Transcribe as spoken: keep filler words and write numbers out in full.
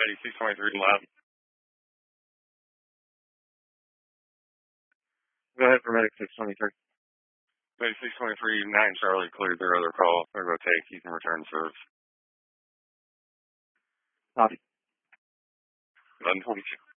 eighty-six twenty-three lab. Go ahead for medic six twenty-three. eighty-six twenty-three, nine Charlie cleared their other call. They're going to take. You can return service. Copy. eleven twenty-two.